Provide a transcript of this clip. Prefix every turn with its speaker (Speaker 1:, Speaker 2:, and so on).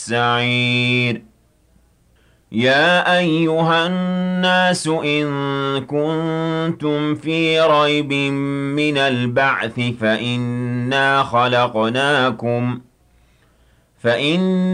Speaker 1: السَّعِيرِ يَا أَيُّهَا النَّاسُ إِن كُنتُمْ فِي رَيْبٍ مِّنَ الْبَعْثِ فَإِنَّا